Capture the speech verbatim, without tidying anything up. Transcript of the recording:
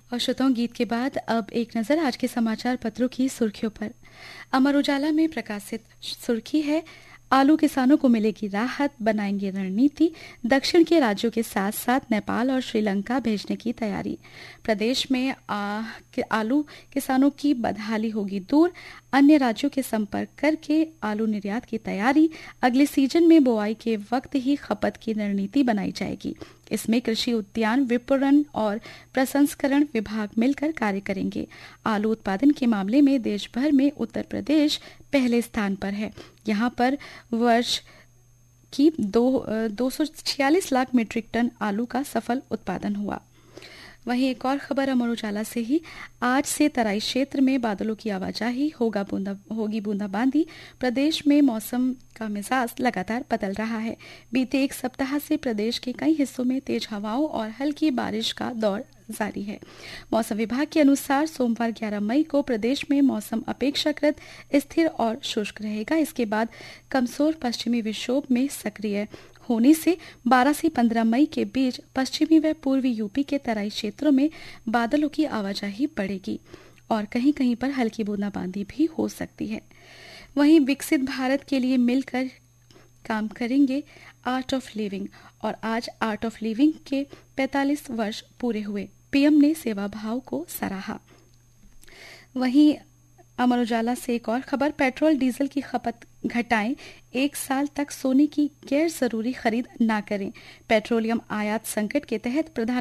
और श्रोताओं, गीत के बाद अब एक नजर आज के समाचार पत्रों की सुर्खियों पर। अमर उजाला में प्रकाशित सुर्खी है, आलू किसानों को मिलेगी राहत, बनाएंगे रणनीति, दक्षिण के राज्यों के साथ साथ नेपाल और श्रीलंका भेजने की तैयारी। प्रदेश में आ, कि आलू किसानों की बदहाली होगी दूर, अन्य राज्यों के संपर्क करके आलू निर्यात की तैयारी। अगले सीजन में बुआई के वक्त ही खपत की रणनीति बनाई जाएगी। इसमें कृषि उद्यान, विपणन और प्रसंस्करण विभाग मिलकर कार्य करेंगे। आलू उत्पादन के मामले में देश भर में उत्तर प्रदेश पहले स्थान पर है। यहाँ पर वर्ष की दो दो सौ छियालीस लाख मीट्रिक टन आलू का सफल उत्पादन हुआ। वहीं एक और खबर अमर उजाला से ही, आज से तराई क्षेत्र में बादलों की आवाजाही, होगा बूंदा होगी बूंदाबांदी। प्रदेश में मौसम का मिजाज लगातार बदल रहा है। बीते एक सप्ताह से प्रदेश के कई हिस्सों में तेज हवाओं और हल्की बारिश का दौर जारी है। मौसम विभाग के अनुसार सोमवार ग्यारह मई को प्रदेश में मौसम अपेक्षाकृत स्थिर और शुष्क रहेगा। इसके बाद कमजोर पश्चिमी विक्षोभ में सक्रिय होने से बारह से पंद्रह मई के बीच पश्चिमी व पूर्वी यूपी के तराई क्षेत्रों में बादलों की आवाजाही बढ़ेगी और कहीं कहीं पर हल्की बूंदाबांदी भी हो सकती है। वहीं विकसित भारत के लिए मिलकर काम करेंगे आर्ट ऑफ लिविंग, और आज आर्ट ऑफ लिविंग के पैंतालीस वर्ष पूरे हुए। पीएम ने सेवा भाव को सराहा। वहीं अमर उजाला से एक और खबर, पेट्रोल डीजल की खपत घटाएं, एक साल तक सोने की गैर जरूरी खरीद ना करें। पेट्रोलियम आयात संकट के तहत प्रधान